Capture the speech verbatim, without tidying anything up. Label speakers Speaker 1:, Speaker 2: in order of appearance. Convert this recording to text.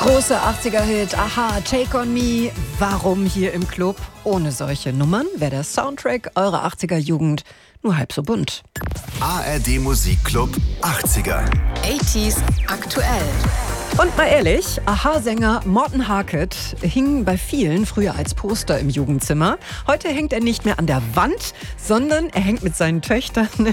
Speaker 1: Großer achtziger-Hit, aha, Take On Me. Warum hier im Club? Ohne solche Nummern wäre der Soundtrack eurer achtziger-Jugend nur halb so bunt.
Speaker 2: A R D Musikclub achtziger.
Speaker 3: achtziger aktuell.
Speaker 1: Und mal ehrlich, aha-Sänger Morten Harket hing bei vielen früher als Poster im Jugendzimmer. Heute hängt er nicht mehr an der Wand, sondern er hängt mit seinen Töchtern